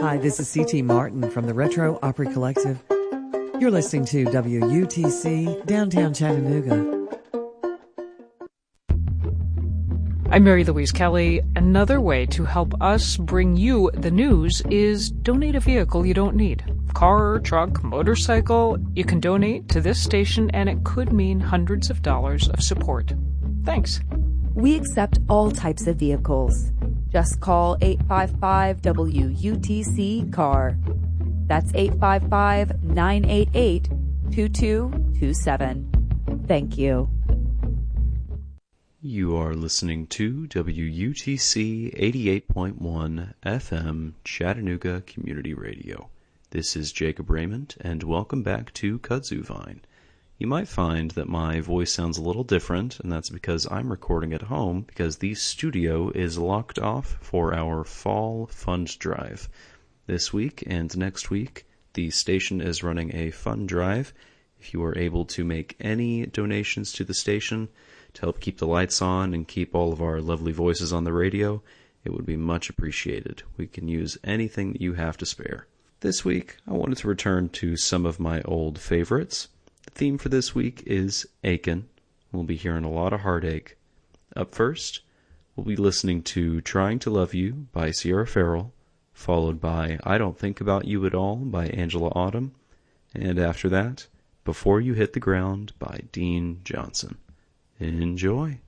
Hi, this is C.T. Martin from the Retro Opry Collective. You're listening to WUTC, Downtown Chattanooga. I'm Mary Louise Kelly. Another way to help us bring you the news is donate a vehicle you don't need. Car, truck, motorcycle, you can donate to this station and it could mean hundreds of dollars of support. Thanks. We accept all types of vehicles. Just call 855-WUTC-CAR. That's 855-988-2227. Thank you. You are listening to WUTC 88.1 FM Chattanooga Community Radio. This is Jacob Raymond, and welcome back to Kudzu Vine. You might find that my voice sounds a little different, and that's because I'm recording at home because the studio is locked off for our fall fund drive. This week and next week, the station is running a fund drive. If you are able to make any donations to the station to help keep the lights on and keep all of our lovely voices on the radio, it would be much appreciated. We can use anything that you have to spare. This week, I wanted to return to some of my old favorites. The theme for this week is Aiken. We'll be hearing a lot of heartache. Up first, we'll be listening to Trying to Love You by Sierra Farrell, followed by I Don't Think About You at All by Angela Autumn, and after that, Before You Hit the Ground by Dean Johnson. Enjoy.